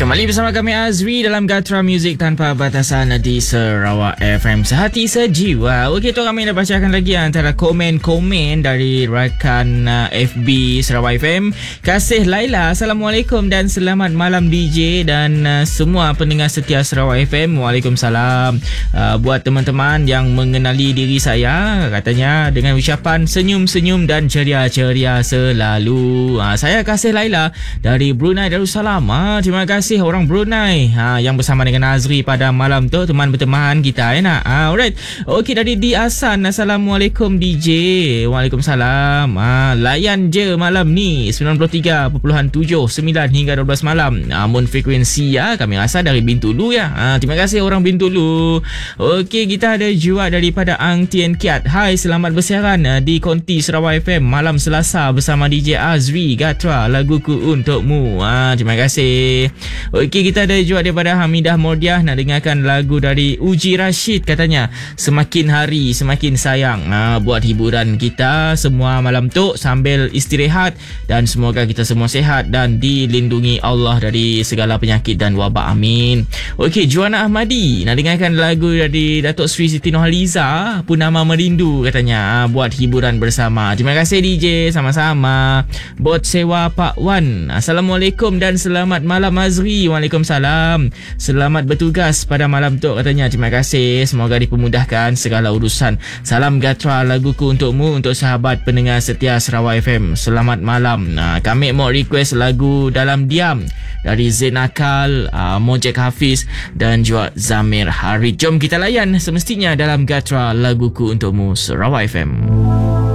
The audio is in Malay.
Kembali bersama kami Azri dalam Gatra Music Tanpa Batasan di Sarawak FM. Sehati sejiwa. Okey, tu kami dah bacakan lagi antara komen-komen dari rakan FB Sarawak FM. Kasih Laila, Assalamualaikum dan selamat malam DJ dan semua pendengar setia Sarawak FM. Waalaikumsalam. Buat teman-teman yang mengenali diri saya, katanya dengan ucapan senyum-senyum dan ceria-ceria selalu. Saya Kasih Laila dari Brunei Darussalam. Terima kasih orang Brunei yang bersama dengan Azri pada malam tu, teman berteman kita nak. Alright. Okey, dari Di Asan, Assalamualaikum DJ. Waalaikumsalam. Layan je malam ni 93.79 hingga 12 malam. Namun frekuensi kami rasa dari Bintulu ya. Terima kasih orang Bintulu. Okey, kita ada juga daripada Ang Tien Kiat. Hai, selamat bersiaran di Konti Sarawak FM malam Selasa bersama DJ Azri Gatra, laguku untukmu. Terima kasih. Okey, kita ada juga daripada Hamidah Mordiah nak dengarkan lagu dari Uji Rashid, katanya semakin hari semakin sayang. Buat hiburan kita semua malam tu sambil istirahat, dan semoga kita semua sihat dan dilindungi Allah dari segala penyakit dan wabak, amin. Okey, Juana Ahmadi nak dengarkan lagu dari Datuk Seri Siti Nurhaliza, Purnama Merindu, katanya buat hiburan bersama. Terima kasih DJ, sama-sama. Bot Sewa Pak Wan, Assalamualaikum dan selamat malam Azri. Waalaikumsalam. Selamat bertugas pada malam tu, katanya. Terima kasih. Semoga dipermudahkan segala urusan. Salam Gatra, laguku untukmu, untuk sahabat pendengar setia Sarawak FM. Selamat malam. Kami mau request lagu Dalam Diam dari Zain Akal, Mojek Hafiz dan juga Zamir Harid. Jom kita layan semestinya dalam Gatra, laguku untukmu, Sarawak FM.